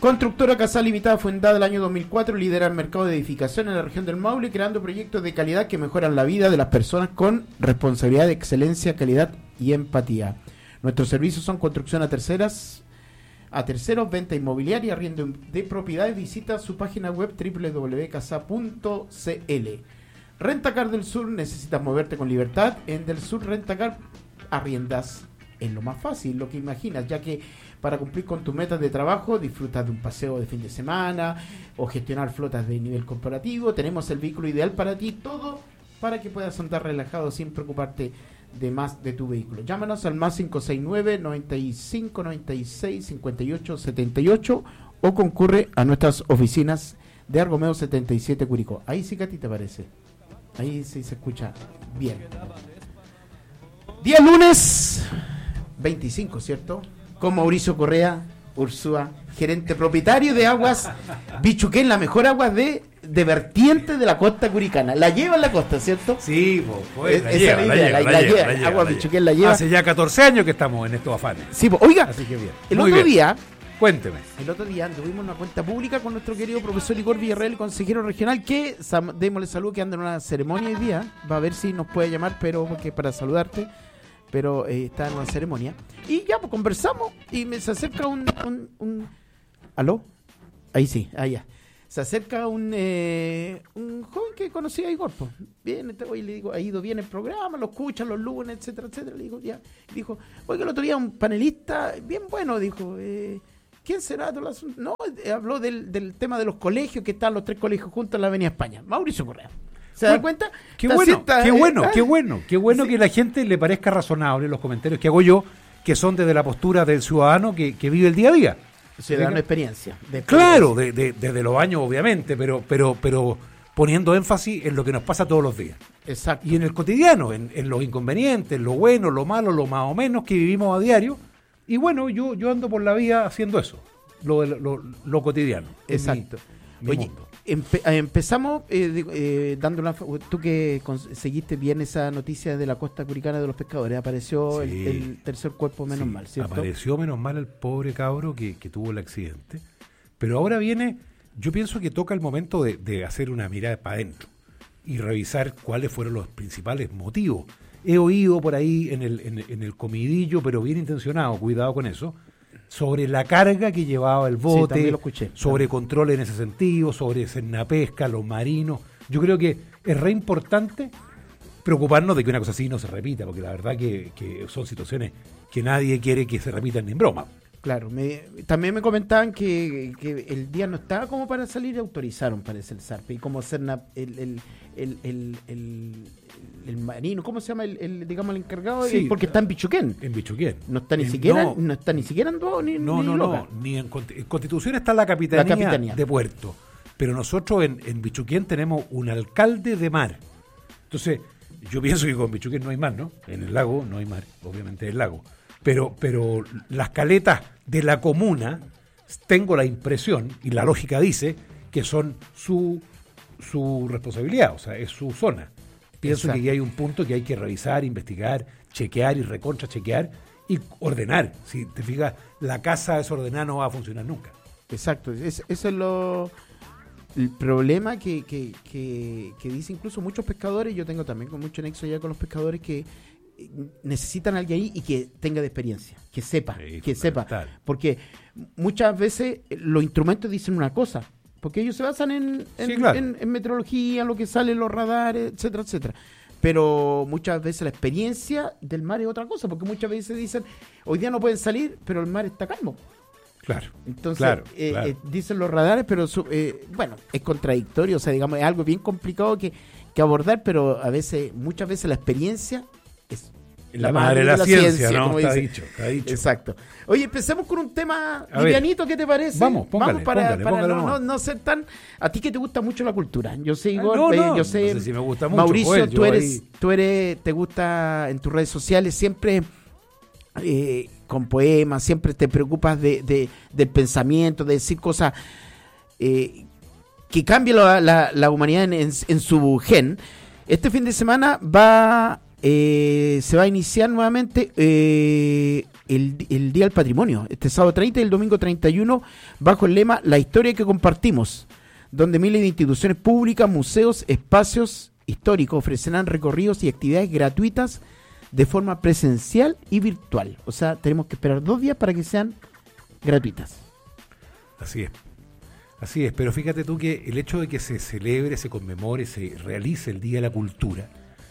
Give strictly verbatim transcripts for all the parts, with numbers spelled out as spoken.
Constructora Casal Limitada, fundada el año dos mil cuatro, lidera el mercado de edificación en la región del Maule, creando proyectos de calidad que mejoran la vida de las personas con responsabilidad de excelencia, calidad y empatía. Nuestros servicios son construcción a terceras, a terceros, venta inmobiliaria, arriendo de propiedades. Visita su página web doble u doble u doble u punto casa punto c l. Rentacar del Sur, necesitas moverte con libertad. En Del Sur Rentacar arriendas es lo más fácil, lo que imaginas, ya que para cumplir con tus metas de trabajo, disfrutar de un paseo de fin de semana o gestionar flotas de nivel corporativo, tenemos el vehículo ideal para ti, todo para que puedas andar relajado sin preocuparte de más de tu vehículo. Llámanos al más cinco seis nueve, noventa y cinco, noventa y seis, cincuenta y ocho, setenta y ocho o concurre a nuestras oficinas de Argomeo setenta y siete Curicó. Ahí sí que a ti te parece. Ahí sí se escucha bien. Día lunes veinticinco, ¿cierto? Con Mauricio Correa Ursúa, gerente propietario de Aguas Bichuquén, la mejor agua de, de vertiente de la costa curicana. La lleva en la costa, ¿cierto? Sí, pues, pues la, Esa lleva, la, la, lleva, la, la, la lleva, lleva, la lleva. Aguas la Bichuquén lleva. la lleva. Hace ya catorce años que estamos en estos afanes. Sí, pues, oiga, así que bien. el Muy otro bien. día, Cuénteme. el otro día tuvimos una cuenta pública con nuestro querido profesor Igor Villarreal, consejero regional, que sam- démosle salud, que anda en una ceremonia hoy día. Va a ver si nos puede llamar, pero porque para saludarte. Pero eh, está en una ceremonia. Y ya, pues conversamos y me se acerca un... un, un ¿Aló? Ahí sí, allá. Se acerca un eh, un joven que conocía a Igor. Pues. Bien, hoy le digo, ha ido bien el programa, lo escuchan los lunes, etcétera, etcétera. Le digo, ya. Dijo, oiga, el otro día un panelista bien bueno, dijo, eh, ¿quién será? No, eh, habló del, del tema de los colegios, que están los tres colegios juntos en la Avenida España. Mauricio Correa. ¿Se da cuenta? Qué bueno, Está, qué eh, bueno, eh, qué bueno, qué bueno sí. que la gente le parezca razonable los comentarios que hago yo, que son desde la postura del ciudadano que, que vive el día a día. Ciudadano de experiencia. De Claro, de, de, desde los años obviamente, pero, pero, pero poniendo énfasis en lo que nos pasa todos los días. Exacto. Y en el cotidiano, en, en los inconvenientes, lo bueno, lo malo, lo más o menos que vivimos a diario. Y bueno, yo, yo ando por la vía haciendo eso, lo, lo, lo cotidiano. Exacto. Mi, mi Oye, mundo. empe- empezamos eh, de- eh, dando una... Tú que conseguiste bien esa noticia de la costa curicana de los pescadores, apareció Sí. el, el tercer cuerpo menos Sí, mal, ¿cierto? apareció menos mal el pobre cabro que, que tuvo el accidente. Pero ahora viene, yo pienso que toca el momento de, de hacer una mirada para adentro y revisar cuáles fueron los principales motivos. He oído por ahí en el, en, en el comidillo, pero bien intencionado, cuidado con eso, sobre la carga que llevaba el Sí, bote, también lo escuché. sobre control en ese sentido, sobre pesca, los marinos. Yo creo que es re importante preocuparnos de que una cosa así no se repita, porque la verdad que, que son situaciones que nadie quiere que se repitan ni en broma. Claro, me, también me comentaban que, que el día no estaba como para salir y autorizaron, parece, el SARPE, y como hacer na- el, el, el, el, el, el marino, ¿cómo se llama? El, el, digamos, el encargado, Sí, porque está en Bichuquén. En Bichuquén. No está ni En- siquiera, no, no, está ni siquiera en Duao ni, No, ni no, Loca. no, ni en, Conti- en Constitución está la capitanía, La capitanía. de Puerto, pero nosotros en, en Bichuquén tenemos un alcalde de mar. Entonces, yo pienso que con Bichuquén no hay mar, ¿no? En el lago no hay mar, obviamente es el lago. Pero, pero las caletas de la comuna, tengo la impresión, y la lógica dice, que son su, su responsabilidad, o sea, es su zona. Pienso Exacto. que aquí hay un punto que hay que revisar, investigar, chequear y recontra chequear y ordenar. Si te fijas, la casa desordenada no va a funcionar nunca. Exacto, es, eso es lo el problema que, que, que, que dice incluso muchos pescadores. Yo tengo también con mucho nexo ya con los pescadores que eh, necesitan a alguien ahí y que tenga de experiencia, que sepa, Sí, que sepa, fundamental. porque muchas veces eh, los instrumentos dicen una cosa, porque ellos se basan en, en, Sí, claro. en, en meteorología, en lo que sale en los radares, etcétera, etcétera. Pero muchas veces la experiencia del mar es otra cosa, porque muchas veces dicen, hoy día no pueden salir, pero el mar está calmo. Claro. Entonces, claro, eh, claro. eh, dicen los radares, pero su- eh, bueno, es contradictorio, o sea, digamos, es algo bien complicado que, que abordar, pero a veces, muchas veces la experiencia es La madre de la, ciencia, ¿no? como Está dice. dicho, está dicho. Exacto. Oye, empecemos con un tema A ver. livianito, ¿qué te parece? Vamos, póngale, para, póngale, para póngale no, no, nomás. no ser tan... A ti que te gusta mucho la cultura. Yo sé, Ah, Igor, no, eh, no, yo sé, no sé si me gusta mucho, Mauricio, Joel, tú yo eres, ahí- tú eres, te gusta en tus redes sociales siempre... Eh, con poemas, siempre te preocupas de, de, del pensamiento, de decir cosas eh, que cambien la, la, la humanidad en, en, en su gen. Este fin de semana va eh, se va a iniciar nuevamente eh, el, el Día del Patrimonio, este sábado treinta y el domingo treinta y uno, bajo el lema La historia que compartimos, donde miles de instituciones públicas, museos, espacios históricos ofrecerán recorridos y actividades gratuitas de forma presencial y virtual. O sea, tenemos que esperar dos días para que sean gratuitas. Así es. Así es, pero fíjate tú que el hecho de que se celebre, se conmemore, se realice el Día de la Cultura,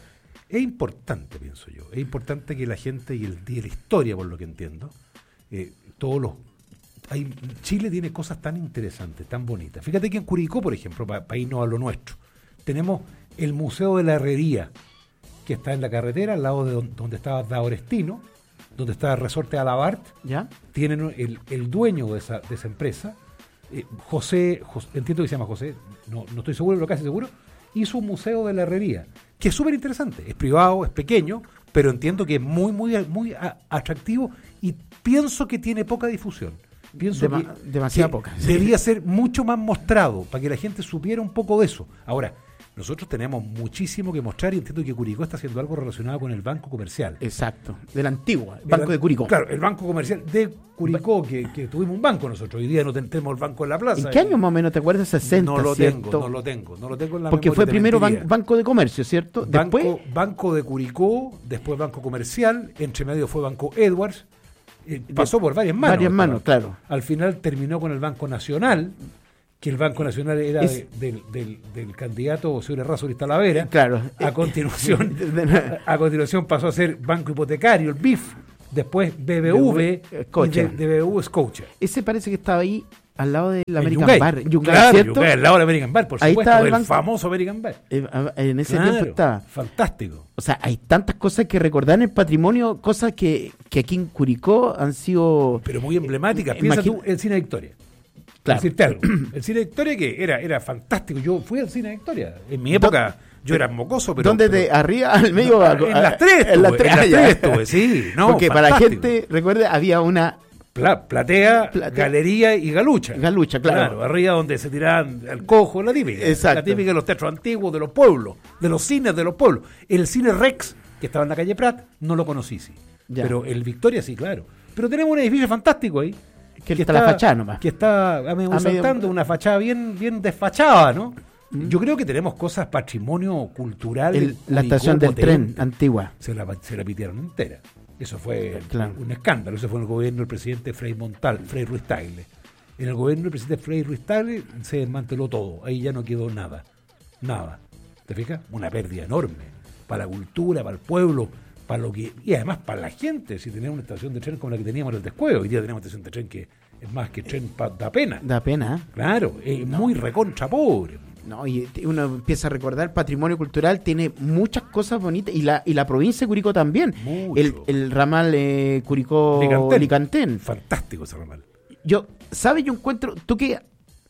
es importante, pienso yo. Es importante que la gente, y el Día de la Historia, por lo que entiendo, eh, todos los... Hay, Chile tiene cosas tan interesantes, tan bonitas. Fíjate que en Curicó, por ejemplo, para pa irnos a lo nuestro, tenemos el Museo de la Herrería, que está en la carretera, al lado de donde, donde estaba Daorestino, donde está el Resorte Alabart. ¿Ya? Tienen el, el dueño de esa, de esa empresa, eh, José, José, entiendo que se llama José, no, no estoy seguro, pero casi seguro, hizo un museo de la herrería, que es súper interesante, es privado, es pequeño, pero entiendo que es muy, muy, muy a, atractivo, y pienso que tiene poca difusión. Pienso Dema, que, demasiada que poca. Debía ser mucho más mostrado, para que la gente supiera un poco de eso. Ahora, nosotros tenemos muchísimo que mostrar, y entiendo que Curicó está haciendo algo relacionado con el Banco Comercial. Exacto, de la antigua, el Banco el, de Curicó. Claro, el Banco Comercial de Curicó, que, que tuvimos un banco nosotros. Hoy día no tenemos el banco en la plaza. ¿En qué año más o menos te acuerdas? sesenta, No lo ¿cierto? tengo, no lo tengo, no lo tengo en la Porque memoria, fue primero ban mentiría. Banco de Comercio, ¿cierto? Banco, Después, Banco de Curicó, después Banco Comercial, entre medio fue Banco Edwards, eh, pasó por varias manos. Varias manos, claro. Al final terminó con el Banco Nacional, que el Banco Nacional era es, de, del, del, del candidato señor Errázuriz Talavera. Claro. A continuación, a, a continuación pasó a ser Banco Hipotecario, el B I F, después B B V, y de, de B B V Scotia. Ese parece que estaba ahí al lado del American Yungay. Bar. Yungay, claro, ¿cierto? Yungay, al lado del American Bar, por ahí supuesto, está el, el banco, famoso American Bar. Eh, en ese claro, tiempo estaba. Fantástico. O sea, hay tantas cosas que recordar en el patrimonio, cosas que, que aquí en Curicó han sido... Pero muy emblemáticas. Eh, Piensa imagina... tú, el Cine Victoria. Claro. Decirte algo. El Cine Victoria, que era, era fantástico. Yo fui al Cine Victoria. En mi época, yo era mocoso, pero... ¿Dónde pero, de arriba al medio? No, a, en las tres en las tres, en las tres estuve, sí. No, porque fantástico. para la gente, recuerde, había una... Pla, platea, platea, galería y galucha. Galucha, claro. Claro, arriba donde se tiraban al cojo, la típica. Exacto. La típica de los teatros antiguos, de los pueblos, de los cines de los pueblos. El Cine Rex, que estaba en la calle Prat, no lo conocí, sí. Ya. Pero el Victoria sí, claro. Pero tenemos un edificio fantástico ahí. Que, que está la fachada nomás. Que está a medio saltando, una fachada bien, bien desfachada, ¿no? Mm. Yo creo que tenemos cosas, patrimonio cultural. El, la estación del tren antigua. Se la, se la pitearon entera. Eso fue claro. un escándalo. Eso fue en el gobierno del presidente Frei Montal, Frei Ruiz Tagle. En el gobierno del presidente Frei Ruiz Tagle se desmanteló todo. Ahí ya no quedó nada. Nada. ¿Te fijas? Una pérdida enorme. Para la cultura, para el pueblo, para lo que. Y además para la gente. Si tenemos una estación de tren como la que teníamos en el Descuedo. Hoy día tenemos una estación de tren que es más que tren, pa, da pena. Da pena. ¿eh? Claro, es no. muy recontra pobre. No, y uno empieza a recordar, patrimonio cultural tiene muchas cosas bonitas, y la y la provincia de Curicó también. El, el ramal eh, Curicó-Licantén. Fantástico ese ramal. Yo, ¿sabes? Yo encuentro, tú que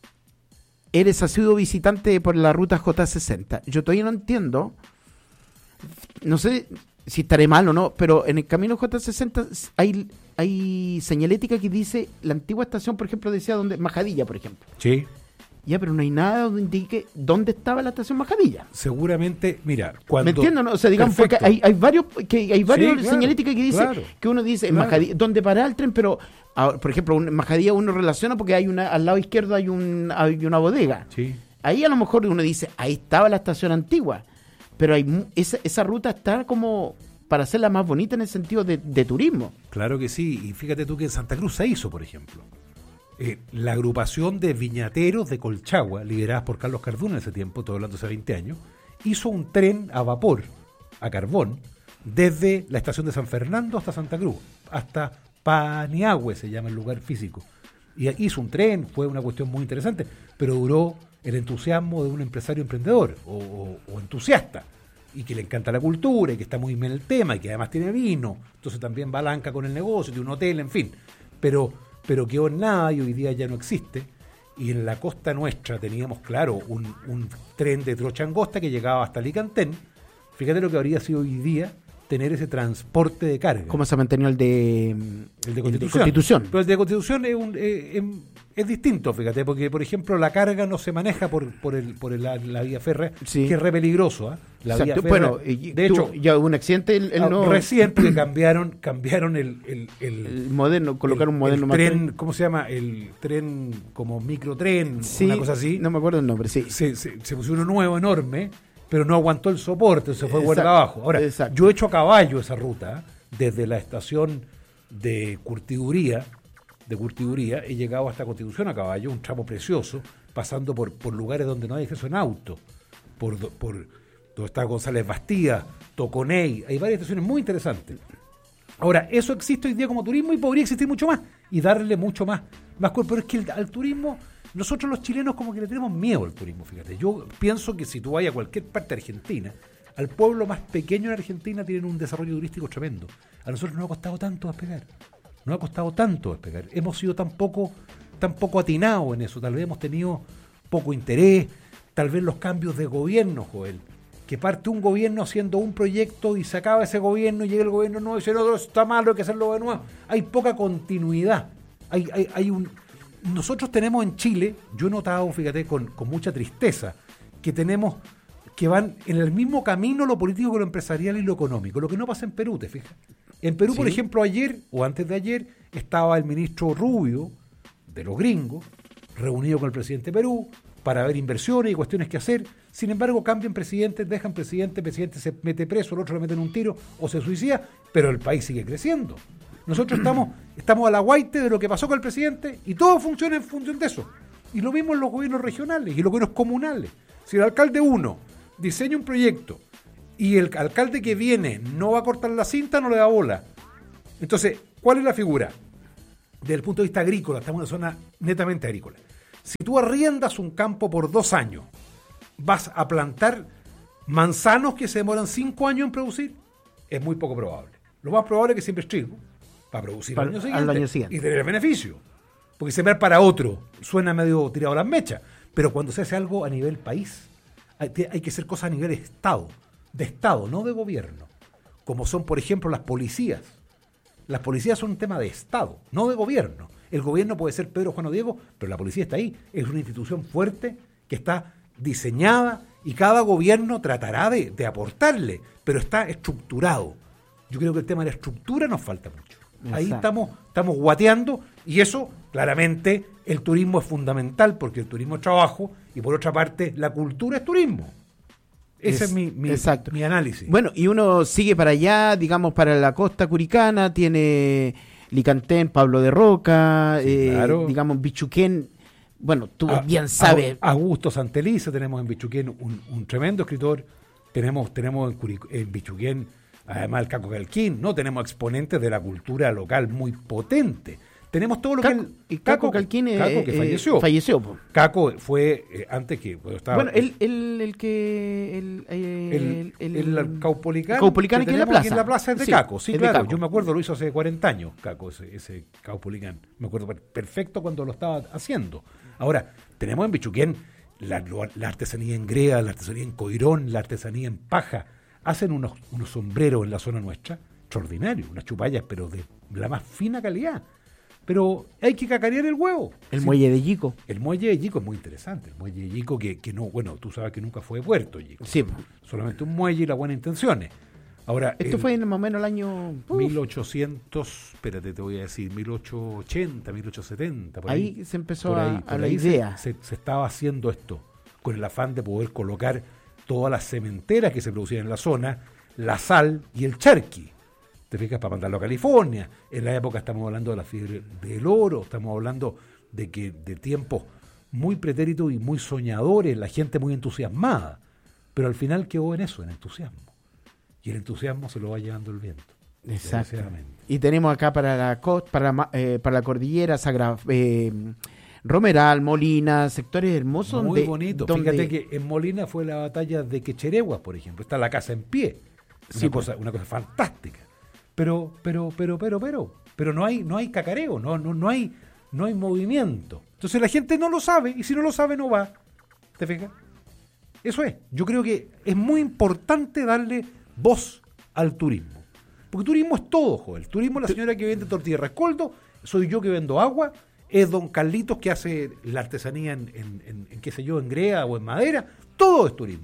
eres asiduo visitante por la ruta J sesenta, yo todavía no entiendo, no sé si estaré mal o no, pero en el camino J sesenta hay, hay señalética que dice, la antigua estación, por ejemplo, decía donde Majadilla, por ejemplo. Sí. Ya, pero no hay nada donde indique dónde estaba la estación Majadilla. Seguramente, mira, cuando... ¿Me entiendes? ¿No? O sea, digamos, porque hay, hay varios, que hay varios sí, claro, señaléticas que dice, claro, que uno dice, en claro. Majadilla, ¿dónde para el tren? Pero, a, por ejemplo, en Majadilla uno relaciona porque hay una, al lado izquierdo hay, un, hay una bodega. Sí. Ahí a lo mejor uno dice, ahí estaba la estación antigua. Pero hay esa, esa ruta está como para hacerla más bonita en el sentido de, de turismo. Claro que sí, y fíjate tú que en Santa Cruz se hizo, por ejemplo. Eh, la agrupación de viñateros de Colchagua, lideradas por Carlos Cardún en ese tiempo, estoy hablando hace veinte años, hizo un tren a vapor, a carbón, desde la estación de San Fernando hasta Santa Cruz, hasta Paniagüe se llama el lugar físico. Y hizo un tren, fue una cuestión muy interesante, pero duró el entusiasmo de un empresario emprendedor o, o, o entusiasta, y que le encanta la cultura y que está muy bien el tema y que además tiene vino, entonces también balanca con el negocio, tiene un hotel, en fin, pero... pero quedó en nada y hoy día ya no existe. Y en la costa nuestra teníamos, claro, un, un tren de trocha angosta que llegaba hasta Licantén. Fíjate lo que habría sido hoy día tener ese transporte de carga. ¿Cómo se ha mantenido el de, el de, Constitución. el de Constitución? Pero el de Constitución es, un, eh, es, es distinto, fíjate, porque, por ejemplo, la carga no se maneja por, por, el, por el, la, la vía férrea, sí, que es re peligroso, ¿eh? La Exacto. vía Bueno, férrea. y de tú- hecho, ya hubo un accidente, el, el ah, no- recién porque cambiaron, cambiaron el, el, el, el moderno, colocaron un el- moderno el más tren, ¿cómo se llama? El tren como microtren, Sí, una cosa así. no me acuerdo el nombre, sí. se, se, se puso uno nuevo, enorme, pero no aguantó el soporte, se fue Exacto, guarda abajo. Ahora, exacto. yo he hecho a caballo esa ruta, desde la estación de Curtiduría, de Curtiduría, he llegado hasta Constitución a caballo, un tramo precioso, pasando por, por lugares donde no hay acceso en auto, por, do- por donde está González Bastida, Toconey, hay varias estaciones muy interesantes. Ahora, eso existe hoy día como turismo y podría existir mucho más y darle mucho más, más cuerpo. Pero es que el- al turismo, nosotros los chilenos como que le tenemos miedo al turismo, fíjate. Yo pienso que si tú vas a cualquier parte de Argentina, al pueblo más pequeño en Argentina tienen un desarrollo turístico tremendo. A nosotros nos ha costado tanto despegar. Nos ha costado tanto despegar. Hemos sido tan poco, tan poco atinados en eso. Tal vez hemos tenido poco interés. Tal vez los cambios de gobierno, Joel. Que parte un gobierno haciendo un proyecto y se acaba ese gobierno y llega el gobierno nuevo y dice, no, está malo, hay que hacerlo de nuevo. Hay poca continuidad. Hay, hay, hay un... Nosotros tenemos en Chile, yo he notado, fíjate, con, con mucha tristeza, que tenemos que van en el mismo camino lo político que lo empresarial y lo económico. Lo que no pasa en Perú, ¿te fijas? En Perú, Sí. por ejemplo, ayer o antes de ayer estaba el ministro Rubio de los gringos reunido con el presidente de Perú para ver inversiones y cuestiones que hacer. Sin embargo, cambian presidentes, dejan presidente, el presidente se mete preso, el otro le meten un tiro o se suicida, pero el país sigue creciendo. Nosotros estamos, estamos a la guaite de lo que pasó con el presidente y todo funciona en función de eso. Y lo mismo en los gobiernos regionales y los gobiernos comunales. Si el alcalde uno diseña un proyecto y el alcalde que viene no va a cortar la cinta, no le da bola. Entonces, ¿cuál es la figura? Desde el punto de vista agrícola, estamos en una zona netamente agrícola. Si tú arriendas un campo por dos años, vas a plantar manzanos que se demoran cinco años en producir, es muy poco probable. Lo más probable es que siempre es trigo, para producir Para- al, año al siguiente, año siguiente. y tener beneficio. Porque sembrar para otro suena medio tirado a las mechas, pero cuando se hace algo a nivel país, hay, te- hay que hacer cosas a nivel de Estado, de Estado, no de gobierno, como son, por ejemplo, las policías. Las policías son un tema de Estado, no de gobierno. El gobierno puede ser Pedro, Juan o Diego, pero la policía está ahí. Es una institución fuerte que está diseñada y cada gobierno tratará de, de aportarle, pero está estructurado. Yo creo que el tema de la estructura nos falta mucho. Ahí Exacto. estamos, estamos guateando y eso, claramente, el turismo es fundamental porque el turismo es trabajo y por otra parte la cultura es turismo. Ese es, Es- mi, mi, exacto. mi análisis. Bueno, y uno sigue para allá, digamos, para la costa curicana, tiene Licantén, Pablo de Roca, Sí, eh, claro. digamos, Bichuquén. Bueno, tú A- bien sabes. a- Augusto Santelice, tenemos en Bichuquén un, un tremendo escritor, tenemos, tenemos en, Curi- en Bichuquén además el Caco Calquín, ¿no? Tenemos exponentes de la cultura local muy potente. Tenemos todo lo Caco- que el, y Caco Calquín, eh, Caco que eh, falleció. falleció, po. Caco fue eh, antes que cuando estaba Bueno, el, el, el que. El, eh, el, el, Caupolicán, Caupolicán aquí en la tenemos aquí plaza. en la plaza es de Sí, Caco, sí, es de claro. Caco. Yo me acuerdo, lo hizo hace cuarenta años, Caco, ese, ese Caupolicán. Me acuerdo per- perfecto cuando lo estaba haciendo. Ahora, tenemos en Bichuquén la, lo- la artesanía en greda, la artesanía en coirón, la artesanía en paja. Hacen unos, unos sombreros en la zona nuestra, extraordinarios, unas chupallas, pero de la más fina calidad. Pero hay que cacarear el huevo. El Sí. muelle de Yico. El muelle de Yico es muy interesante. El muelle de Yico que, que no, bueno, tú sabes que nunca fue puerto, Yico. Sí, po. Solamente un muelle y las buenas intenciones. Ahora, Esto el fue en más o menos el año. uf, mil ochocientos, espérate, te voy a decir, mil ochocientos ochenta, mil ochocientos setenta, por ahí. ahí se empezó por a, ahí, a por la ahí se- idea. Se, se estaba haciendo esto, con el afán de poder colocar todas las cementeras que se producían en la zona, la sal y el charqui. Te fijas, para mandarlo a California. En la época estamos hablando de la fiebre del oro, estamos hablando de que de tiempos muy pretéritos y muy soñadores, la gente muy entusiasmada. Pero al final quedó en eso, en entusiasmo. Y el entusiasmo se lo va llevando el viento. Exacto. desgraciadamente. Y tenemos acá para la costa, para, la ma- eh, para la cordillera, Sagra, eh, Romeral, Molina, sectores hermosos. Muy donde- bonito. donde- Fíjate que en Molina fue la batalla de Quechereguas, por ejemplo. Está la casa en pie. Una, Sí, pues. cosa, una cosa fantástica. Pero, pero, pero, pero, pero, pero no hay, no hay cacareo, no, no, no hay, no hay movimiento. Entonces la gente no lo sabe, y si no lo sabe, no va. ¿Te fijas? Eso es. Yo creo que es muy importante darle voz al turismo. Porque turismo es todo, joder. Turismo es la señora que vende tortilla de rescoldo, soy yo que vendo agua, es don Carlitos que hace la artesanía en, en, en, en, qué sé yo, en greda o en madera. Todo es turismo.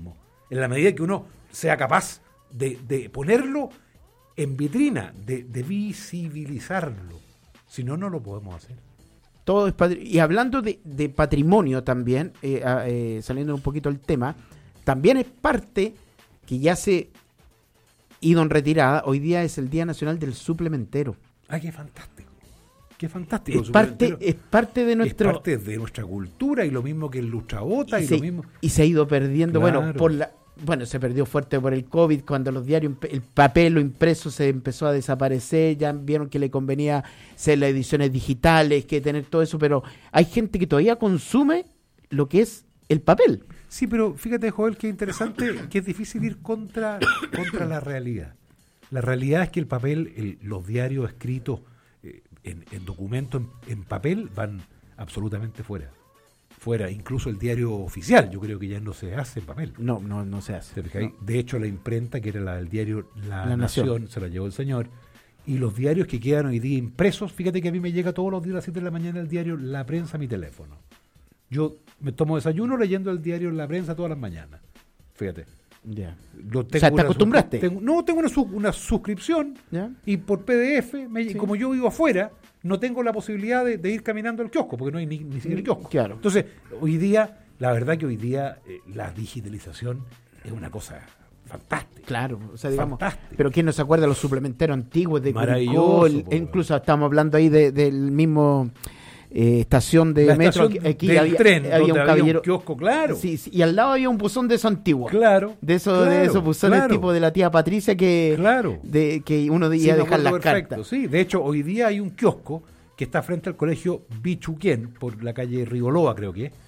en la medida que uno sea capaz de, de ponerlo en vitrina, de, de visibilizarlo. Si no, no lo podemos hacer. Todo es patri- y hablando de, de patrimonio también, eh, eh, saliendo un poquito del tema, también es parte que ya se ido en retirada. Hoy día es el Día Nacional del Suplementero. ¡Ay, qué fantástico! ¡Qué fantástico! Es parte, es parte de nuestro... Es parte de nuestra cultura, y lo mismo que el lustrabota, y, y se, lo mismo... Y se ha ido perdiendo, claro. bueno, por la... Bueno, se perdió fuerte por el COVID, cuando los diarios, el papel, lo impreso se empezó a desaparecer, ya vieron que le convenía hacer las ediciones digitales, que tener todo eso, pero hay gente que todavía consume lo que es el papel. Sí, pero fíjate, Joel, que interesante, que es difícil ir contra, contra la realidad. La realidad es que el papel, el, los diarios escritos eh, en, en documentos en, en papel van absolutamente fuera. Fuera, incluso el diario oficial, yo creo que ya no se hace en papel. No, no, no se hace. No. De hecho, la imprenta, que era la del diario La, la Nación. Nación, se la llevó el señor. Y los diarios que quedan hoy día impresos, fíjate que a mí me llega todos los días a las siete de la mañana el diario La Prensa a mi teléfono. Yo me tomo desayuno leyendo el diario La Prensa todas las mañanas. Fíjate. Ya. Lo tengo O sea, ¿te una acostumbraste? Tengo, no, tengo una, una suscripción. ¿Ya? Y por P D F, me, sí. como yo vivo afuera, no tengo la posibilidad de, de ir caminando al kiosco, porque no hay ni, ni siquiera el kiosco. Claro. Entonces, hoy día, la verdad que hoy día eh, la digitalización es una cosa fantástica. Claro, o sea, digamos, fantástica. Pero ¿quién no se acuerda de los suplementeros antiguos de Maravilloso, Curicó? Incluso estamos hablando ahí de, del mismo... Eh, estación de la metro estación aquí, aquí del había, tren, había un caballero, había un kiosco, claro. Sí, sí, y al lado había un buzón de esos antiguos. Claro. De esos claro, de esos buzones claro. tipo de la tía Patricia que claro. de que uno iba sí, a dejar las perfecto, cartas. Sí, de hecho hoy día hay un kiosco que está frente al colegio Bichuquén, por la calle Rigoloa, creo que es,